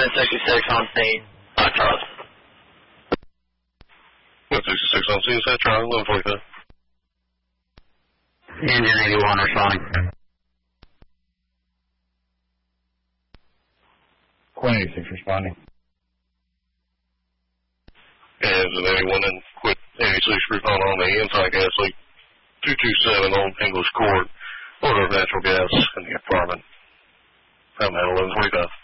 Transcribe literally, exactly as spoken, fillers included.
one sixty-six on scene. Uh, Charles. one sixty-six on scene, set Charlie, eleven forty-five. Engine eighty-one responding. Queen eighty-six responding. Engine eighty-one and quit eighty-six respond on the inside gas leak. two two seven on English Court. Order of natural gas in the apartment. I'm at eleven forty-five.